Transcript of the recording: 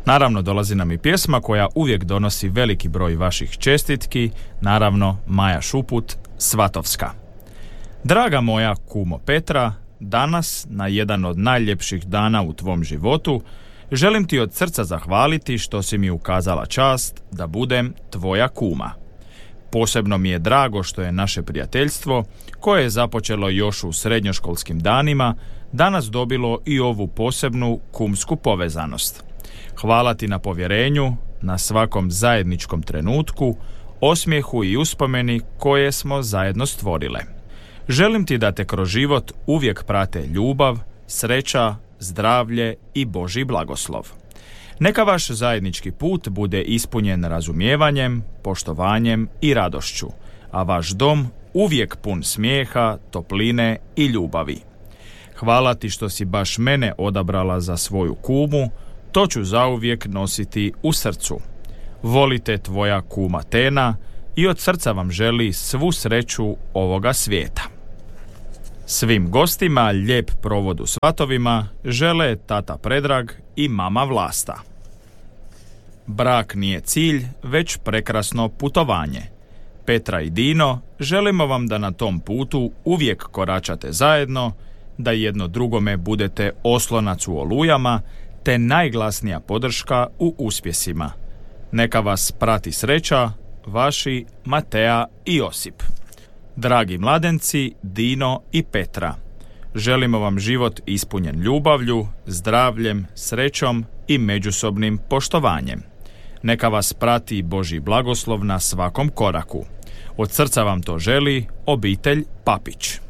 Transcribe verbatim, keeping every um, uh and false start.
Naravno, dolazi nam i pjesma koja uvijek donosi veliki broj vaših čestitki, naravno Maja Šuput, Svatovska. Draga moja kumo Petra, danas, na jedan od najljepših dana u tvom životu, želim ti od srca zahvaliti što si mi ukazala čast da budem tvoja kuma. Posebno mi je drago što je naše prijateljstvo, koje je započelo još u srednjoškolskim danima, danas dobilo i ovu posebnu kumsku povezanost. Hvala ti na povjerenju, na svakom zajedničkom trenutku, osmijehu i uspomeni koje smo zajedno stvorile. Želim ti da te kroz život uvijek prate ljubav, sreća, zdravlje i Božji blagoslov. Neka vaš zajednički put bude ispunjen razumijevanjem, poštovanjem i radošću, a vaš dom uvijek pun smijeha, topline i ljubavi. Hvala ti što si baš mene odabrala za svoju kumu, to ću zauvijek nositi u srcu. Volite tvoja kuma Tena i od srca vam želi svu sreću ovoga svijeta. Svim gostima lijep provod u svatovima žele tata Predrag i mama Vlasta. Brak nije cilj, već prekrasno putovanje. Petra i Dino, želimo vam da na tom putu uvijek koračate zajedno, da jedno drugome budete oslonac u olujama, te najglasnija podrška u uspjesima. Neka vas prati sreća, vaši Matea i Josip. Dragi mladenci, Dino i Petra, želimo vam život ispunjen ljubavlju, zdravljem, srećom i međusobnim poštovanjem. Neka vas prati Božji blagoslov na svakom koraku. Od srca vam to želi obitelj Papić.